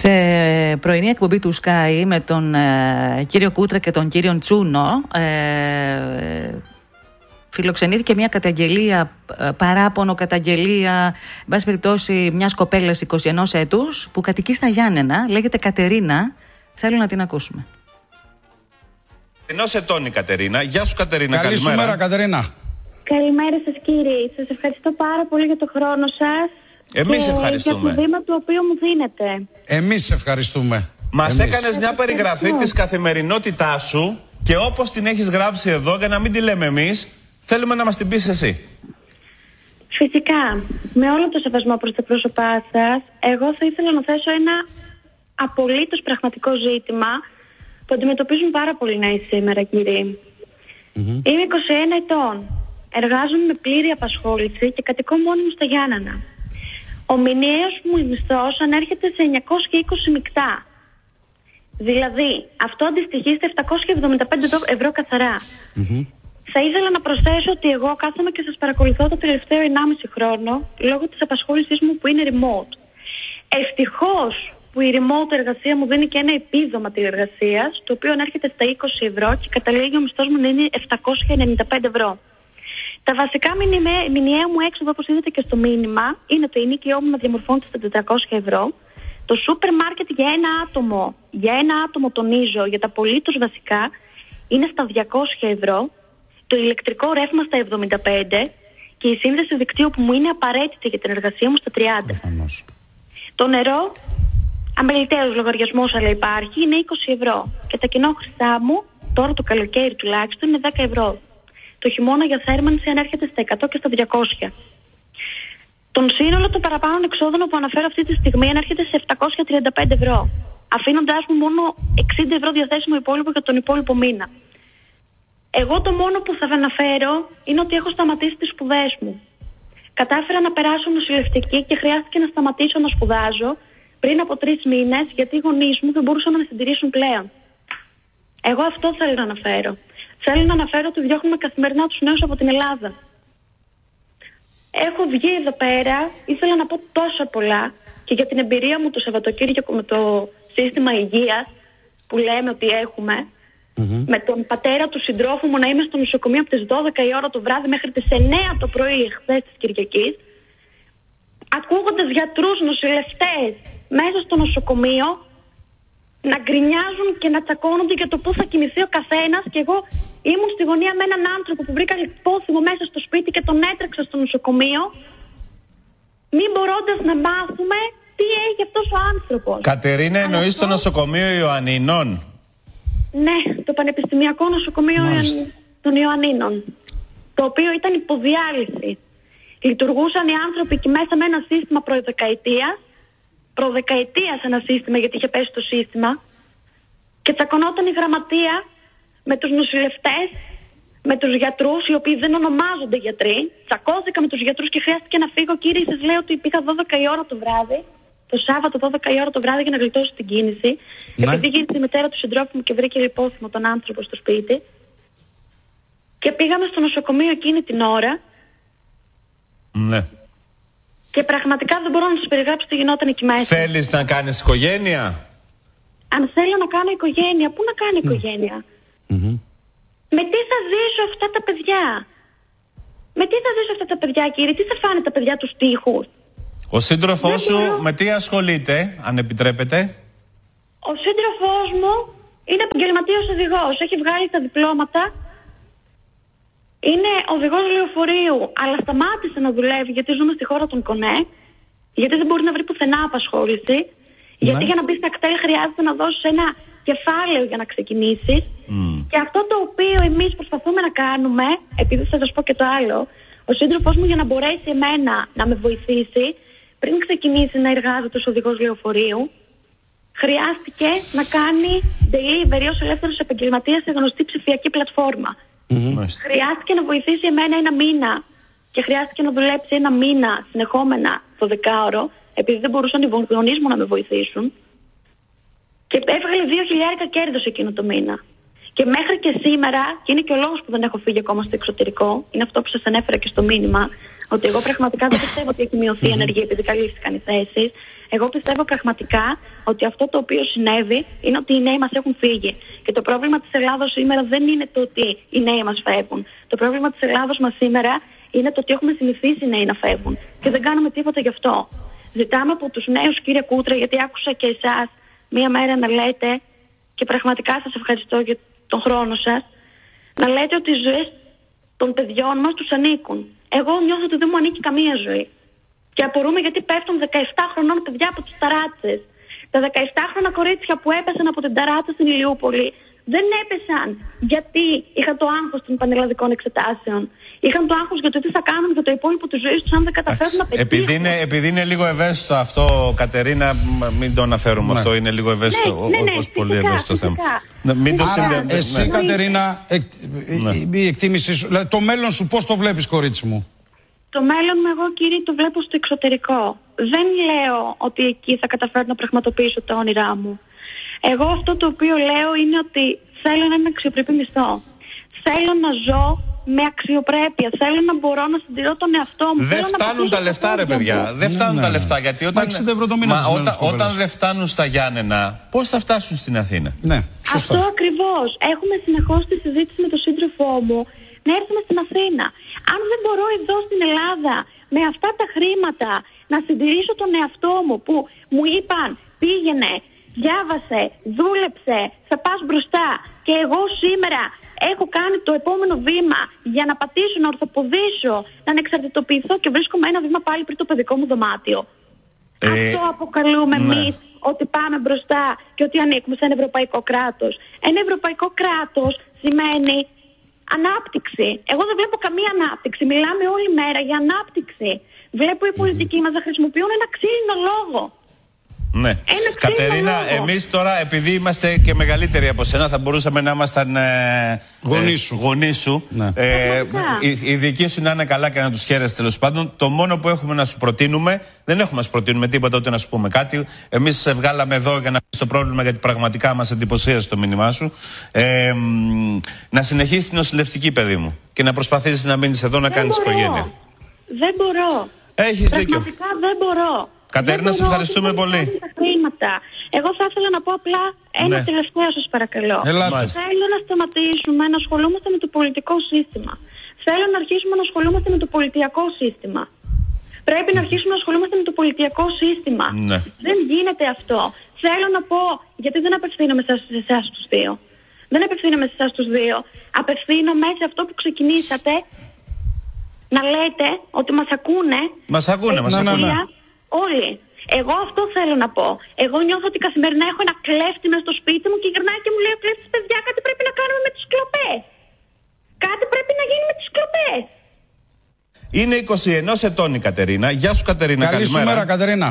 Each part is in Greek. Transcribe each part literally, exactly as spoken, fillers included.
Σε πρωινή εκπομπή του Sky με τον ε, κύριο Κούτρα και τον κύριο Τσούνο ε, φιλοξενήθηκε μια καταγγελία, παράπονο καταγγελία, εν πάση περιπτώσει, μιας κοπέλας είκοσι ενός έτους που κατοικεί στα Γιάννενα, λέγεται Κατερίνα. Θέλω να την ακούσουμε. Ενός ετών η Κατερίνα. Γεια σου Κατερίνα, καλή καλημέρα. Καλημέρα Κατερίνα. Καλημέρα σας κύριε. Σας ευχαριστώ πάρα πολύ για το χρόνο σας. Εμείς και ευχαριστούμε. για το βήμα το οποίο μου δίνετε. Εμείς ευχαριστούμε. Μας Εμείς. έκανες μια περιγραφή της καθημερινότητάς σου και όπως την έχεις γράψει εδώ, για να μην τη λέμε εμείς, θέλουμε να μας την πεις εσύ. Φυσικά, με όλο το σεβασμό προς τα πρόσωπά σας, εγώ θα ήθελα να θέσω ένα απολύτως πραγματικό ζήτημα που αντιμετωπίζουν πάρα πολλοί νέοι σήμερα, κύριε. Mm-hmm. Είμαι είκοσι ένα ετών. Εργάζομαι με πλήρη απασχόληση και κατοικώ μόνη μου στα Γιάννενα. Ο μηνιαίος μου μισθός ανέρχεται σε εννιακόσια είκοσι μεικτά. Δηλαδή, αυτό αντιστοιχεί στα επτακόσια εβδομήντα πέντε ευρώ καθαρά. Mm-hmm. Θα ήθελα να προσθέσω ότι εγώ κάθομαι και σας παρακολουθώ το τελευταίο ενάμιση χρόνο λόγω της απασχόλησής μου που είναι remote. Ευτυχώς που η remote εργασία μου δίνει και ένα επίδομα τηλεργασίας, το οποίο ανέρχεται στα είκοσι ευρώ και καταλήγει ο μισθός μου να είναι επτακόσια ενενήντα πέντε ευρώ. Τα βασικά μηνιαία μου έξοδα, όπως είδατε και στο μήνυμα, είναι το ενοίκιό μου να διαμορφώνεται στα τετρακόσια ευρώ. Το σούπερ μάρκετ για ένα άτομο, για ένα άτομο τονίζω, για τα απολύτως βασικά, είναι στα διακόσια ευρώ. Το ηλεκτρικό ρεύμα στα εβδομήντα πέντε και η σύνδεση δικτύου που μου είναι απαραίτητη για την εργασία μου στα τριάντα. Προφανώς. Το νερό, αμεληταίος λογαριασμός αλλά υπάρχει, είναι είκοσι ευρώ. Και τα κοινόχρηστά μου, τώρα το καλοκαίρι τουλάχιστον, είναι δέκα ευρώ. Το χειμώνα για θέρμανση ανέρχεται στα εκατό και στα διακόσια. Τον σύνολο των παραπάνω εξόδων που αναφέρω αυτή τη στιγμή ανέρχεται σε επτακόσια τριάντα πέντε ευρώ. Αφήνοντάς μου μόνο εξήντα ευρώ διαθέσιμο υπόλοιπο για τον υπόλοιπο μήνα. Εγώ το μόνο που θα αναφέρω είναι ότι έχω σταματήσει τις σπουδές μου. Κατάφερα να περάσω νοσηλευτική και χρειάστηκε να σταματήσω να σπουδάζω πριν από τρεις μήνες, γιατί οι γονείς μου δεν μπορούσαν να με συντηρήσουν πλέον. Εγώ αυτό θέλω να αναφέρω. Θέλω να αναφέρω ότι διώχνουμε καθημερινά τους νέους από την Ελλάδα. Έχω βγει εδώ πέρα, ήθελα να πω τόσα πολλά και για την εμπειρία μου το Σαββατοκύριακο με το σύστημα υγείας που λέμε ότι έχουμε. Mm-hmm. Με τον πατέρα του συντρόφου μου να είμαι στο νοσοκομείο από τις δώδεκα η ώρα το βράδυ μέχρι τις εννέα το πρωί εχθές της Κυριακής, ακούγοντας γιατρούς, νοσηλευτές μέσα στο νοσοκομείο να γκρινιάζουν και να τσακώνονται για το πού θα κοιμηθεί ο καθένας, και εγώ ήμουν στη γωνία με έναν άνθρωπο που βρήκα πόθυμο μέσα στο σπίτι και τον έτρεξα στο νοσοκομείο, μην μπορώντας να μάθουμε τι έχει αυτός ο άνθρωπος. Κατερίνα, εννοείς αυτό... το νοσοκομείο Ιωαννίνων? Ναι, το Πανεπιστημιακό Νοσοκομείο Μάλιστα. των Ιωαννίνων, το οποίο ήταν υποδιάλυση. Λειτουργούσαν οι άνθρωποι εκεί μέσα με ένα σύστημα προδεκαετίας, προδεκαετίας ένα σύστημα, γιατί είχε πέσει το σύστημα, και τσακωνόταν η γραμματεία με τους νοσηλευτές, με τους γιατρούς, οι οποίοι δεν ονομάζονται γιατροί. Τσακώθηκα με τους γιατρούς και χρειάστηκε να φύγω. Κύριε, σας λέω ότι πήγα δώδεκα η ώρα το βράδυ. Το Σάββατο δώδεκα η ώρα το βράδυ για να γλιτώσω την κίνηση. Ναι. Επειδή γύρισε η μητέρα του συντρόφου μου και βρήκε υπόθυμο τον άνθρωπο στο σπίτι. Και πήγαμε στο νοσοκομείο εκείνη την ώρα. Ναι. Και πραγματικά δεν μπορώ να σας περιγράψω τι γινόταν εκεί μέσα. Θέλεις να κάνεις οικογένεια? Αν θέλω να κάνω οικογένεια, πού να κάνω οικογένεια? Mm-hmm. Με τι θα ζήσω αυτά τα παιδιά? Με τι θα ζήσω αυτά τα παιδιά, κύριε? Τι θα φάνε τα παιδιά τους τοίχους? Ο σύντροφός σου μπορώ... με τι ασχολείται, αν επιτρέπετε? Ο σύντροφός μου είναι επαγγελματίας οδηγός. Έχει βγάλει τα διπλώματα. Είναι οδηγός λεωφορείου. Αλλά σταμάτησε να δουλεύει γιατί ζούμε στη χώρα των Κονέ. Γιατί δεν μπορεί να βρει πουθενά απασχόληση. Ναι. Γιατί για να μπει στα κτέλ χρειάζεται να δώσει ένα κεφάλαιο για να ξεκινήσει. Mm. Και αυτό το οποίο εμείς προσπαθούμε να κάνουμε, επειδή θα σας πω και το άλλο, ο σύντροφός μου για να μπορέσει εμένα να με βοηθήσει, πριν ξεκινήσει να εργάζεται ως οδηγός λεωφορείου, χρειάστηκε να κάνει delivery ως ελεύθερος επαγγελματίας σε γνωστή ψηφιακή πλατφόρμα. Mm-hmm. Χρειάστηκε να βοηθήσει εμένα ένα μήνα και χρειάστηκε να δουλέψει ένα μήνα συνεχόμενα το δεκάωρο, επειδή δεν μπορούσαν οι γονείς μου να με βοηθήσουν. Και έβγαλε δύο χιλιάρικα κέρδος εκείνο το μήνα. Και μέχρι και σήμερα, και είναι και ο λόγος που δεν έχω φύγει ακόμα στο εξωτερικό, είναι αυτό που σας ανέφερα και στο μήνυμα, Ότι εγώ πραγματικά δεν πιστεύω ότι έχει μειωθεί η ενεργεία επειδή καλύφθηκαν οι θέσεις. Εγώ πιστεύω πραγματικά ότι αυτό το οποίο συνέβη είναι ότι οι νέοι μας έχουν φύγει. Και το πρόβλημα της Ελλάδος σήμερα δεν είναι το ότι οι νέοι μας φεύγουν. Το πρόβλημα της Ελλάδος μας σήμερα είναι το ότι έχουμε συνηθίσει οι νέοι να φεύγουν. Και δεν κάνουμε τίποτα γι' αυτό. Ζητάμε από τους νέους, κύριε Κούτρα, γιατί άκουσα και εσάς μία μέρα να λέτε, και πραγματικά σας ευχαριστώ για τον χρόνο σας, να λέτε ότι οι ζωές των παιδιών μας τους ανήκουν. Εγώ νιώθω ότι δεν μου ανήκει καμία ζωή. Και απορούμε γιατί πέφτουν δεκαεπτά χρονών παιδιά από τις ταράτσες. Τα δεκαεπτάχρονα κορίτσια που έπεσαν από την ταράτσα στην Ηλιούπολη δεν έπεσαν γιατί είχαν το άγχος των πανελλαδικών εξετάσεων. Είχαν το άγχος για το τι θα κάνουν για το υπόλοιπο της ζωής τους αν δεν καταφέρουν να πετύχουν. Επειδή είναι, επειδή είναι λίγο ευαίσθητο αυτό, Κατερίνα, μην το αναφέρουμε. Ναι. Αυτό είναι λίγο ευαίσθητο, ναι, ναι, ναι, όπως πολύ φυσικά, ευαίσθητο φυσικά. θέμα. Μην το συνδέουμε. Εσύ, ναι. Κατερίνα, εκ, ναι. η εκτίμησή σου, δηλαδή, το μέλλον σου πώς το βλέπεις, κορίτσι μου? Το μέλλον μου, εγώ, κύριε, το βλέπω στο εξωτερικό. Δεν λέω ότι εκεί θα καταφέρω να πραγματοποιήσω τα όνειρά μου. Εγώ αυτό το οποίο λέω είναι ότι θέλω να είναι αξιοπρεπή μισθό. Θέλω να ζω με αξιοπρέπεια. Θέλω να μπορώ να συντηρώ τον εαυτό μου. Δεν φτάνουν τα λεφτά, ρε παιδιά. Δεν φτάνουν τα λεφτά. Γιατί όταν, μα, όταν, όταν δεν φτάνουν στα Γιάννενα, πώς θα φτάσουν στην Αθήνα? Ναι, αυτό ακριβώς. Έχουμε συνεχώς τη συζήτηση με τον σύντροφό μου να έρθουμε στην Αθήνα. Αν δεν μπορώ εδώ στην Ελλάδα με αυτά τα χρήματα να συντηρήσω τον εαυτό μου που μου είπαν πήγαινε, διάβασε, δούλεψε, θα πας μπροστά και εγώ σήμερα έχω κάνει το επόμενο βήμα για να πατήσω, να ορθοποδήσω, να ανεξαρτητοποιηθώ και βρίσκομαι ένα βήμα πάλι πριν το παιδικό μου δωμάτιο. Ε, Αυτό αποκαλούμε ναι. εμείς ότι πάμε μπροστά και ότι ανήκουμε σε ένα ευρωπαϊκό κράτος. Ένα ευρωπαϊκό κράτος σημαίνει ανάπτυξη. Εγώ δεν βλέπω καμία ανάπτυξη. Μιλάμε όλη μέρα για ανάπτυξη. Βλέπω οι πολιτικοί μας να χρησιμοποιούν ένα ξύλινο λόγο. Ναι. Κατερίνα, εμείς τώρα, επειδή είμαστε και μεγαλύτεροι από σένα, θα μπορούσαμε να ήμασταν ε, γονείς σου. Ε, γονείς σου. Ναι. Ε, οι, οι δικοί σου να είναι καλά και να τους χαίρεσαι, τέλος πάντων. Το μόνο που έχουμε να σου προτείνουμε, δεν έχουμε να σου προτείνουμε τίποτα, ούτε να σου πούμε κάτι. Εμείς σε βγάλαμε εδώ για να πεις το πρόβλημα, γιατί πραγματικά μας εντυπωσίασε το μήνυμά σου. Ε, να συνεχίσεις την νοσηλευτική, παιδί μου, και να προσπαθήσεις να μείνεις εδώ να κάνεις οικογένεια. Δεν μπορώ. Έχεις δίκιο. Πραγματικά δεν μπορώ. Κατερίνα, σε ευχαριστούμε πολύ. Εγώ θα ήθελα να πω απλά ένα ναι. τελευταίο, σας παρακαλώ. Ελάτε. Θέλω να σταματήσουμε να ασχολούμαστε με το πολιτικό σύστημα. Θέλω να αρχίσουμε να ασχολούμαστε με το πολιτιακό σύστημα. Πρέπει να αρχίσουμε να ασχολούμαστε με το πολιτιακό σύστημα. Ναι. Δεν γίνεται αυτό. Θέλω να πω, γιατί δεν απευθύνομαι σε εσάς τους δύο. Δεν απευθύνομαι σε εσάς τους δύο. Απευθύνομαι σε αυτό που ξεκινήσατε να λέτε ότι μας ακούνε. Μας ακούνε, μας ακούνε. Όλοι. Εγώ αυτό θέλω να πω. Εγώ νιώθω ότι καθημερινά έχω ένα κλέφτη μες στο σπίτι μου και γυρνάει και μου λέει ο κλέφτης, παιδιά, κάτι πρέπει να κάνουμε με τις κλοπές. Κάτι πρέπει να γίνει με τις κλοπές. Είναι είκοσι ένα ετών η Κατερίνα. Γεια σου, Κατερίνα. Καλή σου μέρα, Κατερίνα.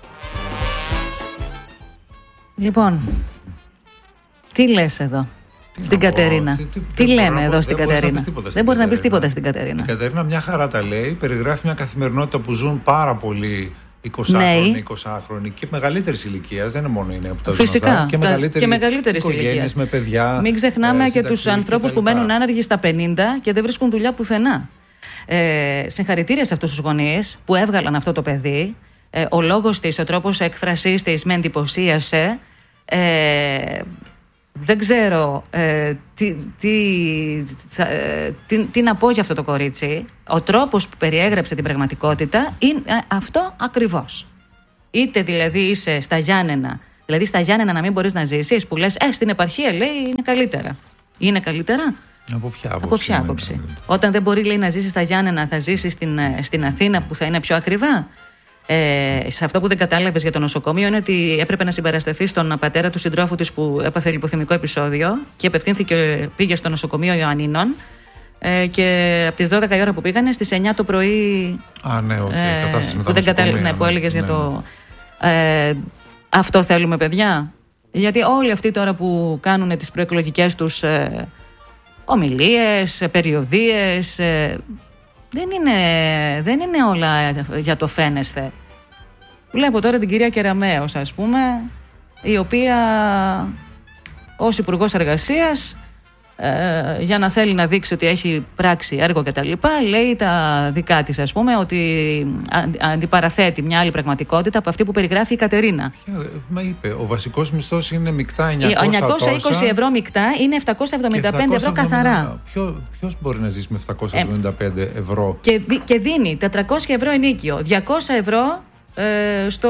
Λοιπόν, τι λες εδώ στην oh, Κατερίνα? Τι, τι, τι, τι λέμε εδώ στην Κατερίνα? Δεν μπορείς να πεις τίποτα στην Κατερίνα. Η Κατερίνα μια χαρά τα λέει. Περιγράφει μια καθημερινότητα που ζουν πάρα πολλοί εικοσάχρονοι, εικοσάχρονοι και μεγαλύτερη ηλικία. Δεν είναι μόνο είναι από τα φυσικά. Και μεγαλύτερη ηλικία. Με παιδιά. Μην ξεχνάμε ε, και τους ανθρώπους που μένουν άνεργοι στα πενήντα και δεν βρίσκουν δουλειά πουθενά. Ε, συγχαρητήρια σε αυτούς τους γονείς που έβγαλαν αυτό το παιδί. Ε, ο λόγος της, ο τρόπος έκφρασής της με εντυπωσίασε. Ε, δεν ξέρω ε, τι, τι, θα, ε, τι, τι να πω για αυτό το κορίτσι. Ο τρόπος που περιέγραψε την πραγματικότητα είναι αυτό ακριβώς. Είτε δηλαδή είσαι στα Γιάννενα, δηλαδή στα Γιάννενα να μην μπορείς να ζήσεις, που λες ε, στην επαρχία λέει είναι καλύτερα. Είναι καλύτερα? Από ποια άποψη? Από ποια άποψη? Όταν δεν μπορεί λέει να ζήσεις στα Γιάννενα, θα ζήσεις στην, στην Αθήνα που θα είναι πιο ακριβά? Ε, σε αυτό που δεν κατάλαβες για το νοσοκομείο είναι ότι έπρεπε να συμπαρασταθεί στον πατέρα του συντρόφου της που έπαθε λιποθυμικό επεισόδιο και απευθύνθηκε, πήγε στο νοσοκομείο Ιωαννίνων ε, και από τις δώδεκα η ώρα που πήγανε στις εννιά το πρωί. Α, ναι, okay. ε, κατάσταση με τα που, δεν κατάλαβε, ναι, που έλεγες ναι, για το. Ε, αυτό θέλουμε, παιδιά? Γιατί όλοι αυτοί τώρα που κάνουν τις προεκλογικές τους ε, ομιλίες, περιοδίες. Ε, Δεν είναι, δεν είναι όλα για το φαίνεσθε. Βλέπω τώρα την κυρία Κεραμέως, ας πούμε, η οποία ως Υπουργός Εργασίας ε, για να θέλει να δείξει ότι έχει πράξει έργο κτλ. Λέει τα δικά της, ας πούμε, ότι αντιπαραθέτει μια άλλη πραγματικότητα από αυτή που περιγράφει η Κατερίνα. Μα είπε, ο βασικός μισθός είναι μεικτά εννιακόσια εννιακόσια είκοσι ευρώ μεικτά είναι επτακόσια εβδομήντα πέντε ευρώ καθαρά. Ποιο, ποιος μπορεί να ζήσει με επτακόσια εβδομήντα πέντε ε, ευρώ? Και, και δίνει τετρακόσια ευρώ ενίκιο, διακόσια ευρώ ε, στο...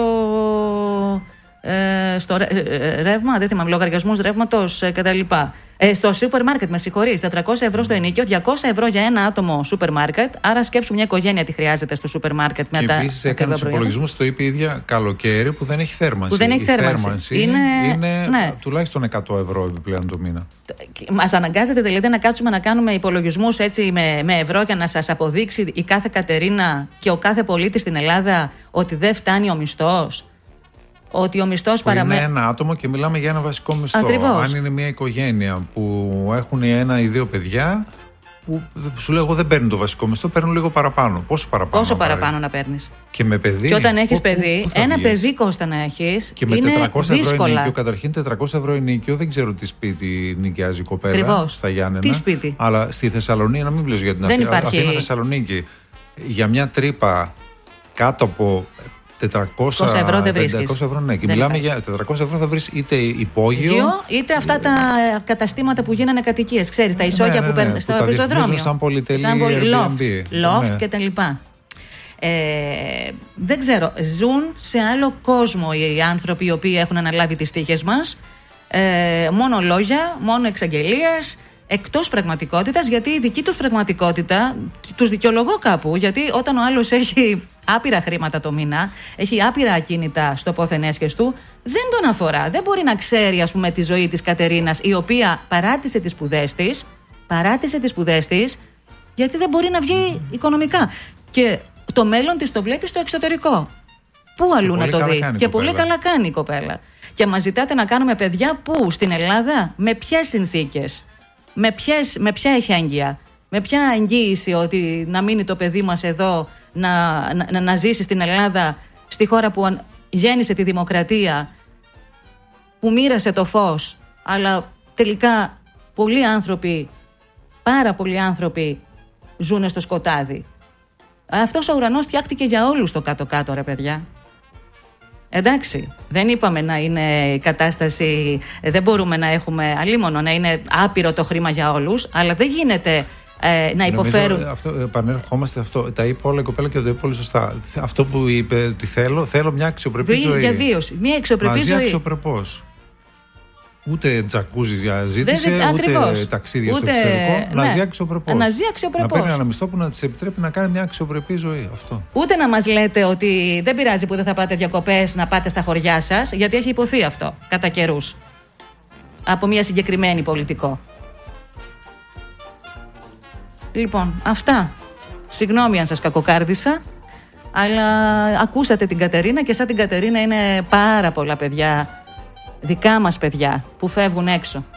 Ε, στο ε, ρεύμα, δεν θυμάμαι, λογαριασμούς ρεύματος ε, κτλ. Ε, στο σούπερ μάρκετ, με συγχωρείς, τετρακόσια ευρώ στο ενίκιο, διακόσια ευρώ για ένα άτομο σούπερ μάρκετ. Άρα σκέψου μια οικογένεια τι χρειάζεται στο σούπερ μάρκετ με τα. Επίσης έκανε τους υπολογισμούς, το είπε η ίδια, καλοκαίρι που δεν έχει θέρμανση. Που δεν έχει η θέρμανση. θέρμανση είναι, είναι ναι. τουλάχιστον εκατό ευρώ επιπλέον το μήνα. Μας αναγκάζεται δηλαδή να κάτσουμε να κάνουμε υπολογισμούς έτσι με, με ευρώ και να σας αποδείξει η κάθε Κατερίνα και ο κάθε πολίτης στην Ελλάδα ότι δεν φτάνει ο μισθός. Ότι ο μισθός παραμένει. Είναι ένα άτομο και μιλάμε για ένα βασικό μισθό. Ακριβώς. Αν είναι μια οικογένεια που έχουν ένα ή δύο παιδιά, που σου λέω εγώ δεν παίρνουν το βασικό μισθό, παίρνουν λίγο παραπάνω. Πόσο παραπάνω? Πόσο παραπάνω να παίρνεις? Και με παιδί. Και όταν έχεις παιδί, πού, πού ένα βγεις? παιδί Κώστα να έχεις. Και με είναι τετρακόσια δύσκολα. ευρώ ενίκιο, καταρχήν τετρακόσια ευρώ ενίκιο, δεν ξέρω τι σπίτι νοικιάζει η κοπέλα. Ακριβώς. Στα Γιάννενα. Τι σπίτι? Αλλά στη Θεσσαλονίκη, να μην μιλήσω για την Αθήνα. Υπάρχει... Αθήνα Θεσσαλονίκη. Για μια τρύπα κάτω από τετρακόσια ευρώ δεν βρίσκεις. ευρώ, ναι. Και δεν μιλάμε υπάρχει. για τετρακόσια ευρώ θα βρεις είτε υπόγειο, Γιο, είτε αυτά τα καταστήματα που γίνανε κατοικίες. Ξέρεις, τα ισόγεια ναι, ναι, που παίρνουν ναι, στο που πεζοδρόμιο. Σαν πολυτελή σαν πολυ... Airbnb. loft, loft ναι. κτλ. Ε, δεν ξέρω, ζουν σε άλλο κόσμο οι άνθρωποι οι οποίοι έχουν αναλάβει τις τύχες μας. Ε, μόνο λόγια, μόνο εξαγγελίες, εκτός πραγματικότητας, γιατί η δική τους πραγματικότητα τους δικαιολογώ κάπου, γιατί όταν ο άλλος έχει άπειρα χρήματα το μήνα, έχει άπειρα ακίνητα στο πόθεν έσχες του, δεν τον αφορά. Δεν μπορεί να ξέρει, ας πούμε, τη ζωή της Κατερίνας, η οποία παράτησε τις σπουδές της, παράτησε τις σπουδές της, γιατί δεν μπορεί να βγει οικονομικά. Και το μέλλον της το βλέπει στο εξωτερικό. Πού αλλού να το δει? Και πολύ καλά κάνει η κοπέλα. Και μας ζητάτε να κάνουμε παιδιά πού? Στην Ελλάδα? Με ποιες συνθήκες? Με, ποιες, με ποια εχέγγυα? Με ποια εγγύηση ότι να μείνει το παιδί μας εδώ, να, να, να ζήσει στην Ελλάδα, στη χώρα που γέννησε τη δημοκρατία, που μοίρασε το φως, αλλά τελικά πολλοί άνθρωποι, πάρα πολλοί άνθρωποι ζουν στο σκοτάδι. Αυτός ο ουρανός φτιάχτηκε για όλους το κάτω-κάτω, ρε παιδιά. Εντάξει, δεν είπαμε να είναι η κατάσταση, δεν μπορούμε να έχουμε αλίμονο, να είναι άπειρο το χρήμα για όλους, αλλά δεν γίνεται ε, να υποφέρουν. Νομίζω, αυτό, επανέρχομαστε αυτό. Τα είπε όλα η κοπέλα και το είπε πολύ σωστά. Αυτό που είπε ότι θέλω, θέλω μια αξιοπρεπή ζωή. Διαβίωση, μια αξιοπρεπή Μαζί ζωή. Αξιοπρεπώς. Ούτε τζακούζι ζήτησε, δεν, ούτε ακριβώς. ταξίδια ούτε, στο εξωτερικό. ναι. Να ζει αξιοπρεπώς. Να ζει αξιοπρεπώς. Να παίρνει ένα μισθό που να της επιτρέπει να κάνει μια αξιοπρεπή ζωή. Αυτό. Ούτε να μας λέτε ότι δεν πειράζει που δεν θα πάτε διακοπές, να πάτε στα χωριά σας, γιατί έχει υποθεί αυτό κατά καιρούς από μια συγκεκριμένη πολιτικό. Λοιπόν, αυτά. Συγγνώμη αν σας κακοκάρδισα, αλλά ακούσατε την Κατερίνα και σαν την Κατερίνα είναι πάρα πολλά παιδιά, δικά μας παιδιά, που φεύγουν έξω.